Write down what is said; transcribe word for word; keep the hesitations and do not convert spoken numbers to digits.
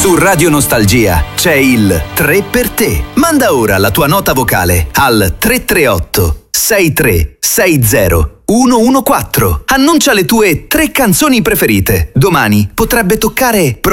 Su Radio Nostalgia c'è il tre per te. Manda ora la tua nota vocale al tre tre otto sei tre sei zero uno uno quattro. Annuncia le tue tre canzoni preferite. Domani potrebbe toccare